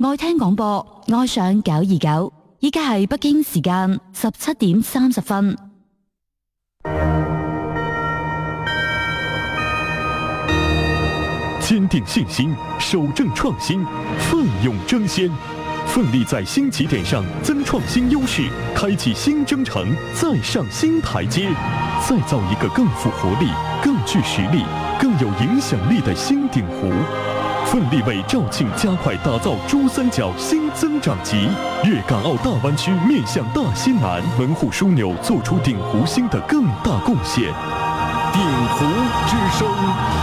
愛聽廣播，愛上929，依家係北京時間17點30分。 堅定信心，守正創新，奮勇爭先，奮力在新起點上增創新優勢，開啟新征程，再上新台階，再造一個更富活力、更具實力、更有影響力的新鼎湖。奮力為肇慶加快打造珠三角新增長極，粵港澳大灣區面向大西南門戶樞紐，做出鼎湖新的更大貢獻。鼎湖之聲。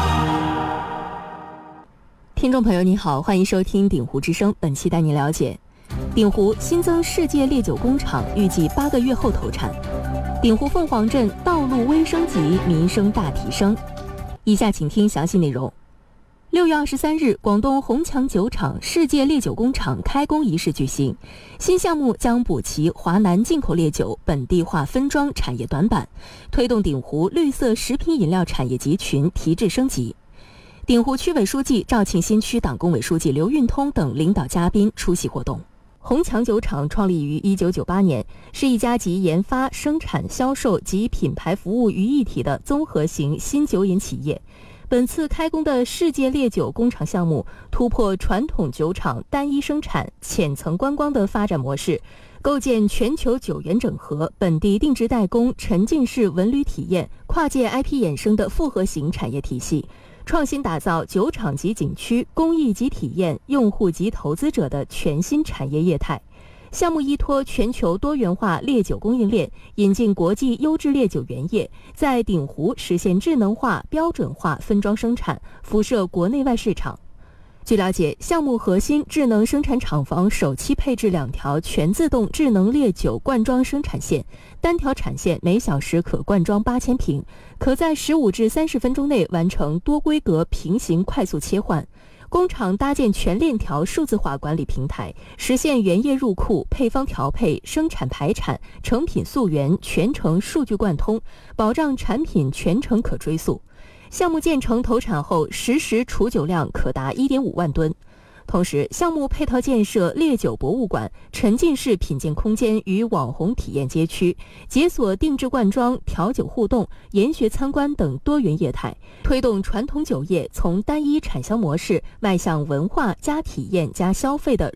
聽眾朋友你好，歡迎收聽鼎湖之聲，本期帶您了解鼎湖新增世界烈酒工廠，預計8個月後投產。鼎湖鳳凰鎮道路微升級，民生大提升。以下請聽詳細內容。6月23日，廣東宏強酒廠世界烈酒工廠開工儀式舉行。新項目將補齊華南進口烈酒本地化分裝產業短板，推動鼎湖綠色食品飲料產業集群提質升級。鼎湖區委書記、肇慶新區黨工委書記劉運通等領導嘉賓出席活動。宏強酒廠創立於1998年，是一家集研發、生產、銷售及品牌服務於一體的綜合型新酒飲企業。本次開工的世界烈酒工廠項目突破傳統酒廠單一生產、淺層觀光的發展模式，構建全球酒源整合、本地定制代工、沉浸式文旅體驗、跨界 IP 衍生的複合型產業體系，創新打造酒廠級景區、公益級體驗、用戶級投資者的全新產業業態。項目依託全球多元化烈酒供應鏈，引進國際優質烈酒原液，在鼎湖實現智能化、標準化分裝生產，輻射國內外市場。據了解，項目核心智能生產廠房首期配置2條全自動智能烈酒灌裝生產線，單條產線每小時可灌裝8000瓶，可在15至30分鐘內完成多規格平行快速切換。工廠搭建全鏈條數字化管理平台，實現原液入庫、配方調配、生產排產、成品溯源全程數據貫通，保障產品全程可追溯。項目建成投產後，實時儲酒量可達1.5萬噸。同時，項目配套建設烈酒博物館、沉浸式品鑑空間與網紅體驗街區，解鎖定制灌裝、調酒互動、研學參觀等多元業態，推動傳統酒業從單一產銷模式邁向文化加體驗加消費的